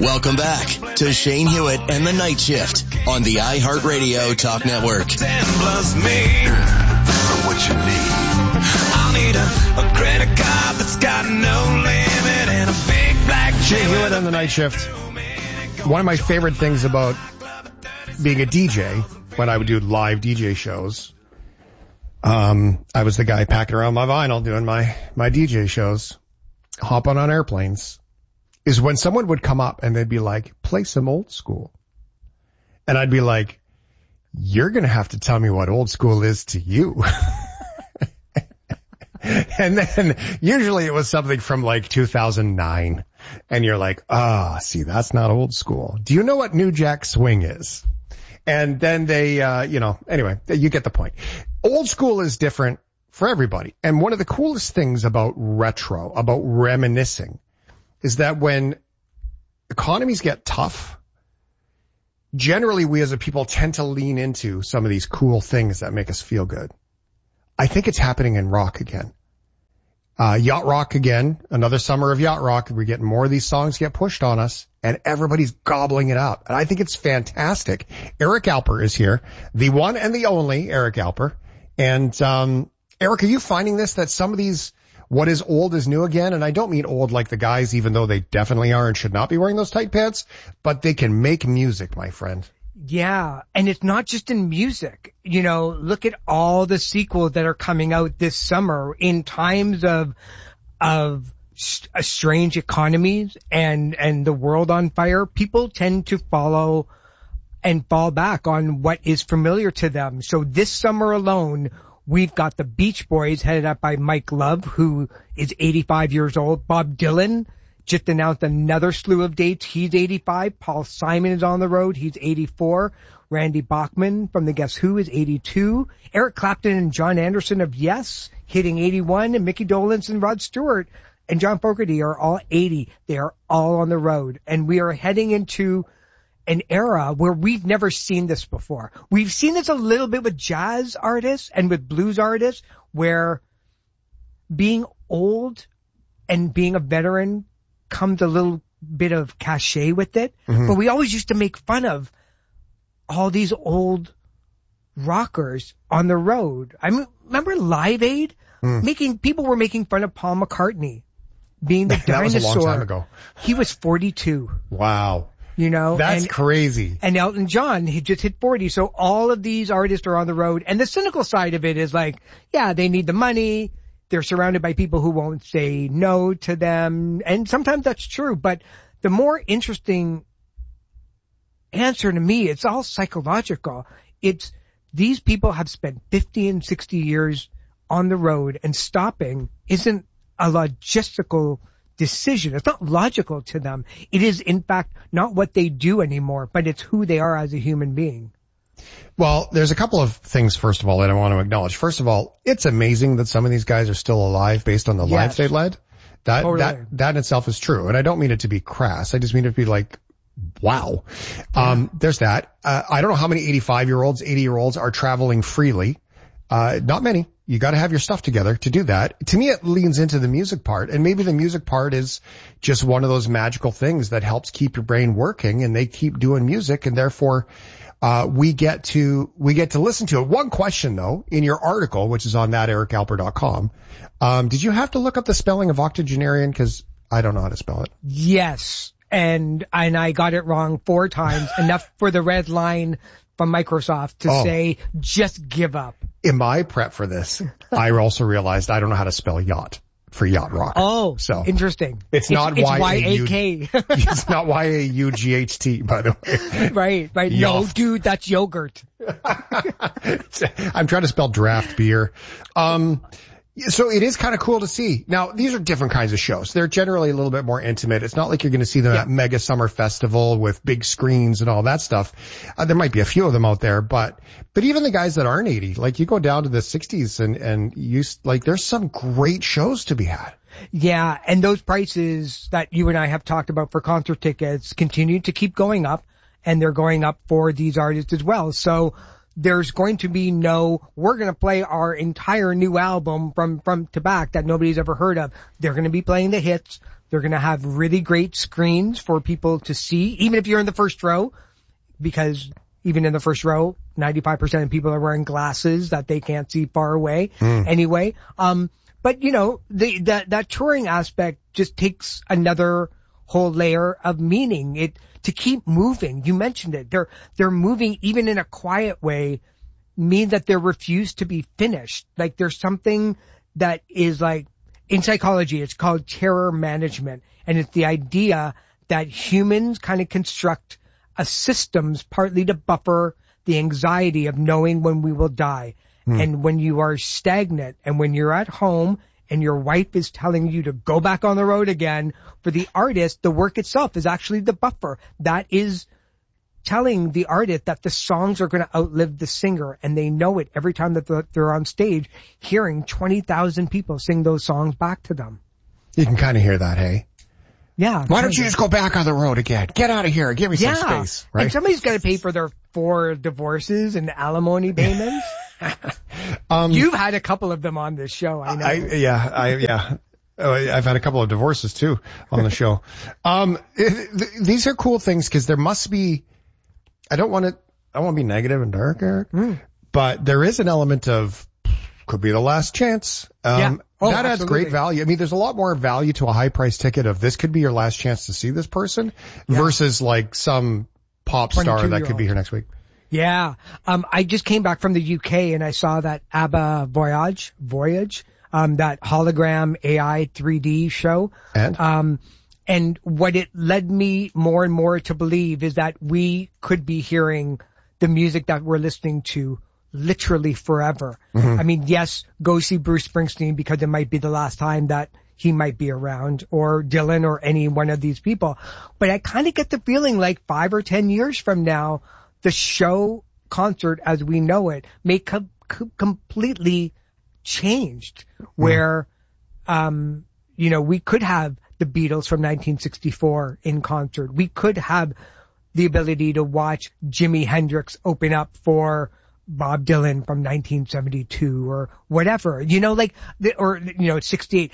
Welcome back to Shane Hewitt and the Night Shift on the iHeartRadio Talk Network. 10 plus me for what you need. I'll need a credit card that's got no limit and a big black Shane Hewitt on the Night Shift. One of my favorite things about being a DJ, when I would do live DJ shows, I was the guy packing around my vinyl doing my DJ shows, hopping on airplanes, is when someone would come up and they'd be like, play some old school. And I'd be like, you're going to have to tell me what old school is to you. And then usually it was something from like 2009. And you're like, see, that's not old school. Do you know what New Jack Swing is? And then they, anyway, you get the point. Old school is different for everybody. And one of the coolest things about retro, about reminiscing, is that when economies get tough, generally we as a people tend to lean into some of these cool things that make us feel good. I think it's happening in rock again. Yacht rock again, another summer of yacht rock. We're getting more of these songs get pushed on us and everybody's gobbling it up. And I think it's fantastic. Eric Alper is here, the one and the only Eric Alper. And, Eric, are you finding this, that some of these, what is old is new again? And I don't mean old like the guys, even though they definitely are and should not be wearing those tight pants, but they can make music, my friend. Yeah, and it's not just in music. You know, look at all the sequels that are coming out this summer in times of strange economies and the world on fire. People tend to follow and fall back on what is familiar to them. So this summer alone, we've got the Beach Boys headed up by Mike Love, who is 85 years old. Bob Dylan just announced another slew of dates. He's 85. Paul Simon is on the road. He's 84. Randy Bachman from the Guess Who is 82. Eric Clapton and John Anderson of Yes hitting 81. And Mickey Dolenz and Rod Stewart and John Fogerty are all 80. They are all on the road. And we are heading into an era where we've never seen this before. We've seen this a little bit with jazz artists and with blues artists, where being old and being a veteran comes a little bit of cachet with it. Mm-hmm. But we always used to make fun of all these old rockers on the road. I mean, remember Live Aid? People were making fun of Paul McCartney being the dinosaur. That was a long time ago. He was 42. Wow. You know, that's crazy. And Elton John, he just hit 40. So all of these artists are on the road. And the cynical side of it is like, yeah, they need the money. They're surrounded by people who won't say no to them. And sometimes that's true. But the more interesting answer to me, it's all psychological. It's these people have spent 50 and 60 years on the road, and stopping isn't a logistical decision. It's not logical to them. It is, in fact, not what they do anymore, but it's who they are as a human being. Well, there's a couple of things, first of all, that I want to acknowledge. First of all, it's amazing that some of these guys are still alive based on the lives they led. That in itself is true. And I don't mean it to be crass. I just mean it to be like, wow. There's that. I don't know how many 85-year-olds, 80-year-olds are traveling freely. Not many. You got to have your stuff together to do that. To me, it leans into the music part, and maybe the music part is just one of those magical things that helps keep your brain working, and they keep doing music, and therefore, we get to listen to it. One question though, in your article, which is on thatericalper.com, did you have to look up the spelling of octogenarian? Cause I don't know how to spell it. Yes. And I got it wrong 4 times, enough for the red line from Microsoft to say, just give up. In my prep for this, I also realized I don't know how to spell yacht for yacht rock. Oh, so interesting. It's not Y-A-K. It's not Y-A-U-G-H-T, by the way. Right. No, dude, that's yogurt. I'm trying to spell draft beer. So it is kind of cool to see. Now, these are different kinds of shows. They're generally a little bit more intimate. It's not like you're going to see them at Mega Summer Festival with big screens and all that stuff. There might be a few of them out there, but even the guys that aren't 80, like you go down to the 60s and you, like, there's some great shows to be had. Yeah. And those prices that you and I have talked about for concert tickets continue to keep going up, and they're going up for these artists as well. So there's going to be we're going to play our entire new album from to back that nobody's ever heard of. They're going to be playing the hits. They're going to have really great screens for people to see, even if you're in the first row, because even in the first row, 95% of people are wearing glasses that they can't see far away anyway. But you know, that touring aspect just takes another whole layer of meaning. To keep moving. You mentioned it. They're moving even in a quiet way mean that they're refused to be finished. Like there's something that is like, in psychology, it's called terror management. And it's the idea that humans kind of construct a systems partly to buffer the anxiety of knowing when we will die. And when you are stagnant and when you're at home and your wife is telling you to go back on the road again, for the artist, the work itself is actually the buffer. That is telling the artist that the songs are going to outlive the singer, and they know it every time that they're on stage, hearing 20,000 people sing those songs back to them. You can kind of hear that, hey? Yeah. Why don't you just go back on the road again? Get out of here. Give me some space. Right? And somebody's got to pay for their 4 divorces and alimony payments. You've had a couple of them on this show, I know. I've had a couple of divorces too on the show. These are cool things because there must be, I don't want to be negative and dark, Eric, but there is an element of, could be the last chance. That adds great value. I mean, there's a lot more value to a high price ticket of this could be your last chance to see this person versus like some pop star that could be here next week. Yeah. I just came back from the UK and I saw that ABBA Voyage, that hologram AI 3D show. And what it led me more and more to believe is that we could be hearing the music that we're listening to literally forever. I mean, yes, go see Bruce Springsteen because it might be the last time that he might be around, or Dylan, or any one of these people. But I kind of get the feeling like 5 or 10 years from now, the show concert as we know it may completely changed, where, you know, we could have the Beatles from 1964 in concert. We could have the ability to watch Jimi Hendrix open up for Bob Dylan from 1972 or whatever, you know, like, or, you know, 68.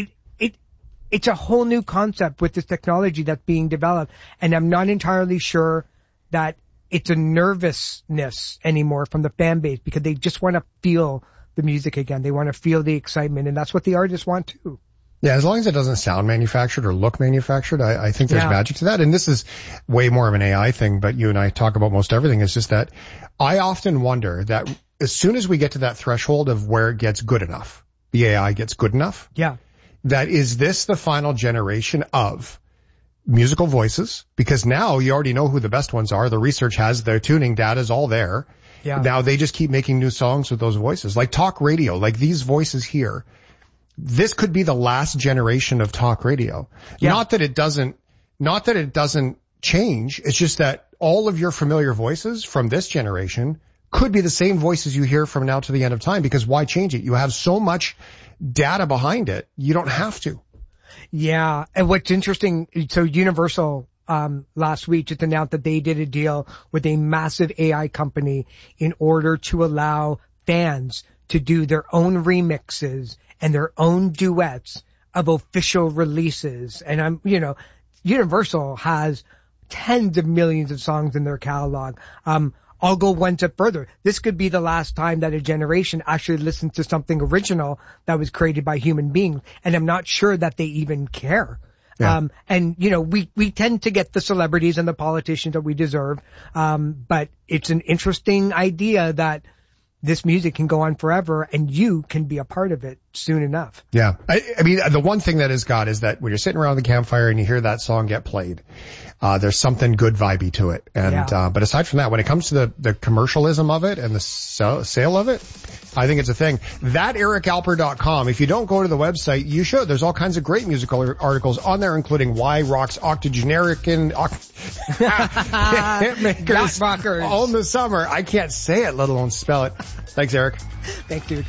It's a whole new concept with this technology that's being developed. And I'm not entirely sure that it's a nervousness anymore from the fan base, because they just want to feel the music again. They want to feel the excitement, and that's what the artists want too. Yeah, as long as it doesn't sound manufactured or look manufactured, I think there's magic to that. And this is way more of an AI thing, but you and I talk about most everything. It's just that I often wonder that as soon as we get to that threshold of where it gets good enough, the AI gets good enough. Yeah. That is this the final generation of musical voices? Because now you already know who the best ones are. The research has their tuning data's all there. Yeah. Now they just keep making new songs with those voices, like talk radio, like these voices here. This could be the last generation of talk radio. Yeah. Not that it doesn't change. It's just that all of your familiar voices from this generation could be the same voices you hear from now to the end of time, because why change it? You have so much data behind it. You don't have to. Yeah. And what's interesting, so Universal last week just announced that they did a deal with a massive AI company in order to allow fans to do their own remixes and their own duets of official releases. And Universal has tens of millions of songs in their catalog. I'll go one step further. This could be the last time that a generation actually listens to something original that was created by human beings. And I'm not sure that they even care. Yeah. And we tend to get the celebrities and the politicians that we deserve. But it's an interesting idea that this music can go on forever and you can be a part of it soon enough. Yeah. I mean, the one thing that is God is that when you're sitting around the campfire and you hear that song get played, there's something good vibey to it. And, but aside from that, when it comes to the commercialism of it and the sale of it, I think it's a thing. ThatEricAlper.com. If you don't go to the website, you should. There's all kinds of great musical articles on there, including why rock's octogenarian hitmakers rockers all in the summer. I can't say it, let alone spell it. Thanks, Eric. Thanks, dude.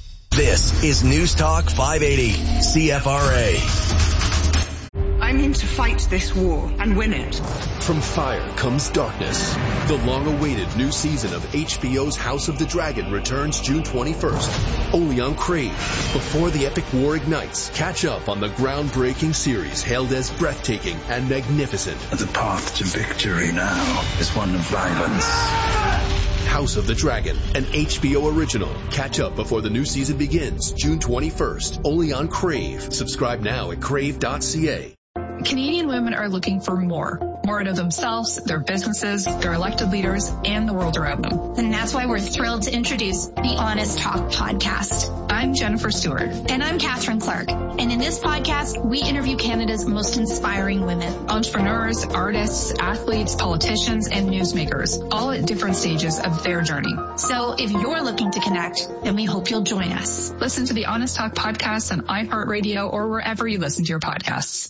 This is News Talk 580, CFRA. I'm into fight this war and win it. From fire comes darkness. The long-awaited new season of HBO's House of the Dragon returns June 21st, only on Crave. Before the epic war ignites, catch up on the groundbreaking series hailed as breathtaking and magnificent. The path to victory now is one of violence. House of the Dragon, an HBO original. Catch up before the new season begins, June 21st, only on Crave. Subscribe now at crave.ca. Canadian women are looking for more out of themselves, their businesses, their elected leaders, and the world around them. And that's why we're thrilled to introduce the Honest Talk podcast. I'm Jennifer Stewart. And I'm Catherine Clark. And in this podcast, we interview Canada's most inspiring women. Entrepreneurs, artists, athletes, politicians, and newsmakers, all at different stages of their journey. So if you're looking to connect, then we hope you'll join us. Listen to the Honest Talk podcast on iHeartRadio or wherever you listen to your podcasts.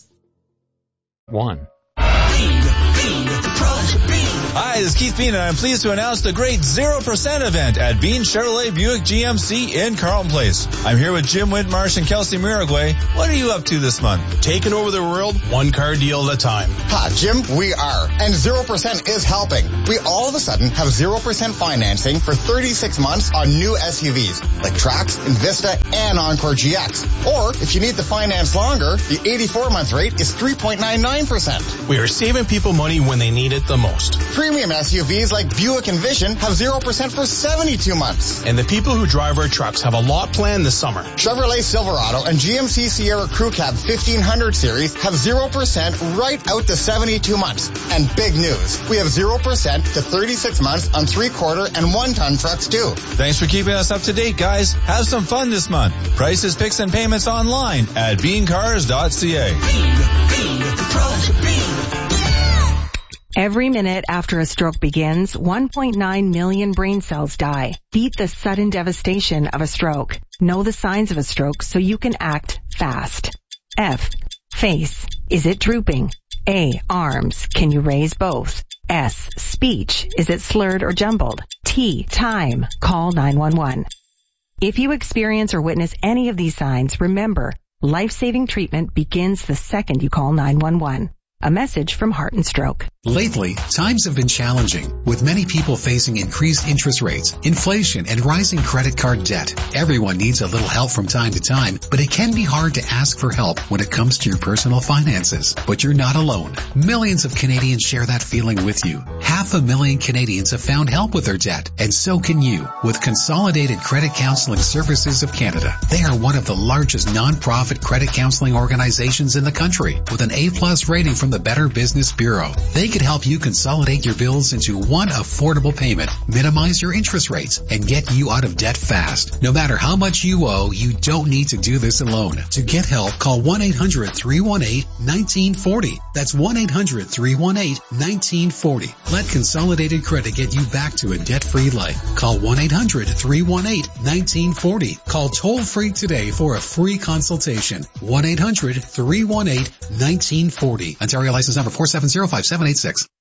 Hi, this is Keith Bean, and I'm pleased to announce the great 0% event at Bean Chevrolet Buick GMC in Carlton Place. I'm here with Jim Whitmarsh and Kelsey Miragway. What are you up to this month? Taking over the world, one car deal at a time. Hi, Jim, we are. And 0% is helping. We all of a sudden have 0% financing for 36 months on new SUVs like Trax, Envista, and Encore GX. Or if you need to finance longer, the 84-month rate is 3.99%. We are saving people money when they need it the most. Premium SUVs like Buick and Vision have 0% for 72 months. And the people who drive our trucks have a lot planned this summer. Chevrolet Silverado and GMC Sierra Crew Cab 1500 series have 0% right out to 72 months. And big news, we have 0% to 36 months on 3/4 and 1-ton trucks too. Thanks for keeping us up to date, guys. Have some fun this month. Prices, picks, and payments online at beancars.ca. Every minute after a stroke begins, 1.9 million brain cells die. Beat the sudden devastation of a stroke. Know the signs of a stroke so you can act fast. F. Face. Is it drooping? A. Arms. Can you raise both? S. Speech. Is it slurred or jumbled? T. Time. Call 911. If you experience or witness any of these signs, remember, life-saving treatment begins the second you call 911. A message from Heart and Stroke. Lately, times have been challenging, with many people facing increased interest rates, inflation, and rising credit card debt. Everyone needs a little help from time to time, but it can be hard to ask for help when it comes to your personal finances. But you're not alone. Millions of Canadians share that feeling with you. 500,000 Canadians have found help with their debt, and so can you, with Consolidated Credit Counseling Services of Canada. They are one of the largest non-profit credit counseling organizations in the country, with an A+ rating from the Better Business Bureau. They can help you consolidate your bills into one affordable payment, minimize your interest rates, and get you out of debt fast. No matter how much you owe, you don't need to do this alone. To get help, call 1-800-318-1940. That's 1-800-318-1940. Let Consolidated Credit get you back to a debt-free life. Call 1-800-318-1940. Call toll-free today for a free consultation. 1-800-318-1940. Ontario license number 4705786.